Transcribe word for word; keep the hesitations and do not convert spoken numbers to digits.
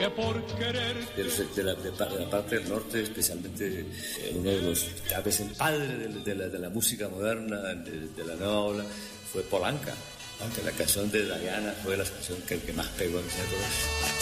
que por querer de, de, la, de, de la parte del norte, especialmente eh, uno de los, tal vez el padre de, de, la, de la música moderna, de, de la nueva ola, fue Polanca, aunque la canción de Diana fue la canción que, que más pegó en ese momento.